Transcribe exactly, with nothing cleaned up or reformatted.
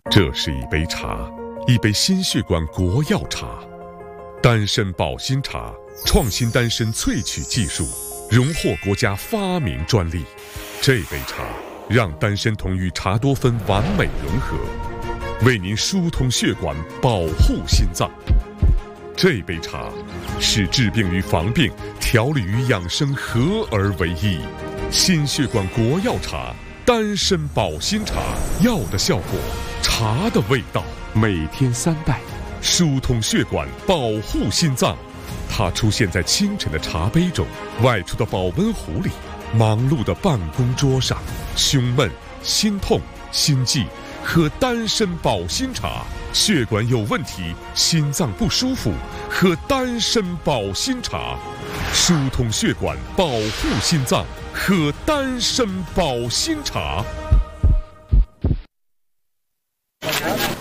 这是一杯茶，一杯心血管国药茶，丹参保心茶，创新丹参萃取技术，荣获国家发明专利。这杯茶让丹参酮与茶多酚完美融合，为您疏通血管，保护心脏。这杯茶是治病与防病、调理与养生合而为一。心血管国药茶，丹参保心茶，药的效果，茶的味道，每天三袋，疏通血管，保护心脏。它出现在清晨的茶杯中，外出的保温壶里，忙碌的办公桌上。胸闷、心痛、心悸，喝丹参保心茶；血管有问题，心脏不舒服，喝丹参保心茶。疏通血管，保护心脏，喝丹参保心茶。